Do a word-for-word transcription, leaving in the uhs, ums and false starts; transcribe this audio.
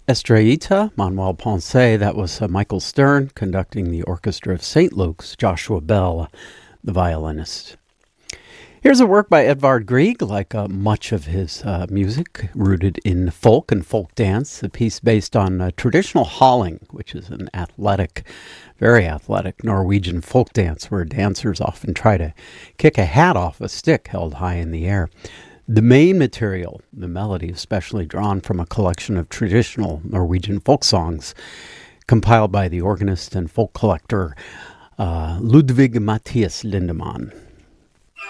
Estrellita, Manuel Ponce, that was uh, Michael Stern conducting the Orchestra of Saint Luke's, Joshua Bell, the violinist. Here's a work by Edvard Grieg, like uh, much of his uh, music, rooted in folk and folk dance, a piece based on uh, traditional halling, which is an athletic, very athletic Norwegian folk dance where dancers often try to kick a hat off a stick held high in the air. The main material, the melody, especially drawn from a collection of traditional Norwegian folk songs compiled by the organist and folk collector uh, Ludvig Mathias Lindemann.